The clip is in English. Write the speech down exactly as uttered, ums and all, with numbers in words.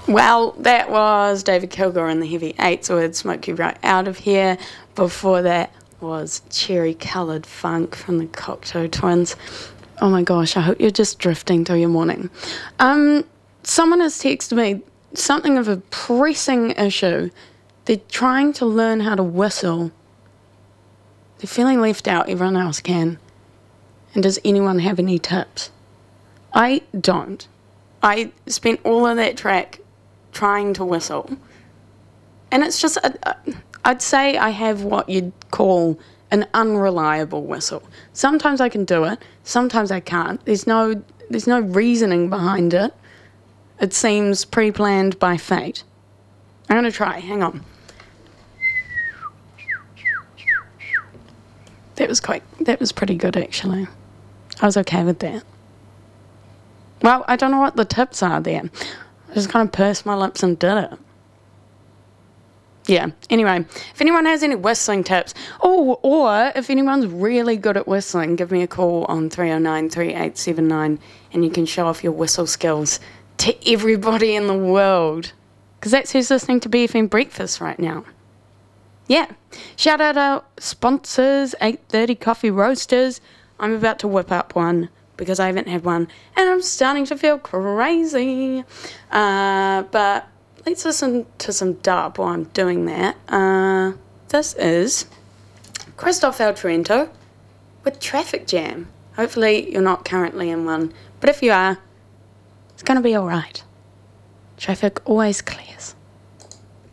Well, that was David Kilgour and the Heavy Eights with Smoke You Right Out of Here. Before that was Cherry Coloured Funk from the Cocteau Twins. Oh my gosh, I hope you're just drifting through your morning. Um, someone has texted me something of a pressing issue. They're trying to learn how to whistle. They're feeling left out, everyone else can. And does anyone have any tips? I don't. I spent all of that track trying to whistle. And it's just, I'd say I have what you'd call an unreliable whistle. Sometimes I can do it, sometimes I can't. There's no, there's no reasoning behind it. It seems pre-planned by fate. I'm going to try, hang on. That was quite, that was pretty good actually. I was okay with that. Well, I don't know what the tips are there. I just kind of pursed my lips and did it. Yeah, anyway, if anyone has any whistling tips, oh, or if anyone's really good at whistling, give me a call on three oh nine, three eight seven nine and you can show off your whistle skills to everybody in the world. Because that's who's listening to B F M Breakfast right now. Yeah, shout out our sponsors, eight thirty Coffee Roasters. I'm about to whip up one because I haven't had one and I'm starting to feel crazy. Uh, but let's listen to some dub while I'm doing that. Uh, this is Christoph El Trento with Traffic Jam. Hopefully you're not currently in one, but if you are, it's going to be all right. Traffic always clears.